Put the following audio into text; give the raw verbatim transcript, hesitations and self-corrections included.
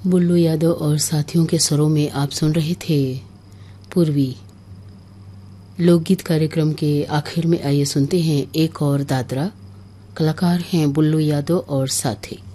बुल्लू यादव और साथियों के स्वरों में आप सुन रहे थे पूर्वी लोकगीत कार्यक्रम के आखिर में आइए सुनते हैं एक और दादरा। कलाकार हैं बुल्लू यादव और साथी।